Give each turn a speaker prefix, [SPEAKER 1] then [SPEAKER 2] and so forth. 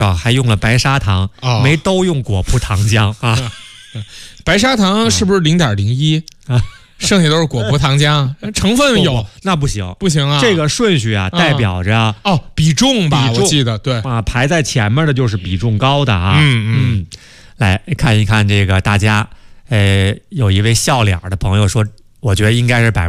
[SPEAKER 1] 还用了白砂糖，没都用果葡糖浆啊。
[SPEAKER 2] 白砂糖是不是0.01啊？剩下都是果葡糖浆，成分有
[SPEAKER 1] 那不行，
[SPEAKER 2] 不行啊！
[SPEAKER 1] 这个顺序啊，代表着
[SPEAKER 2] 比重吧，我记得对
[SPEAKER 1] 啊，排在前面的就是比重高的啊。来看一看这个大家，有一位笑脸的朋友说，我觉得应该是